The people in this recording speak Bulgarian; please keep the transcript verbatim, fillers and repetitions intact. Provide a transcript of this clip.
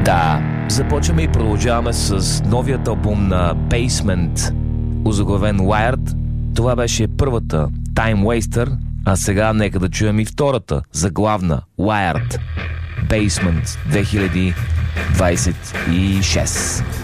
Да, започваме и продължаваме с новият албум на Basement, озаглавен Wired. Това беше първата, Time Waster, а сега нека да чуем и втората, заглавна, Wired, Basement две хиляди двадесет и шест.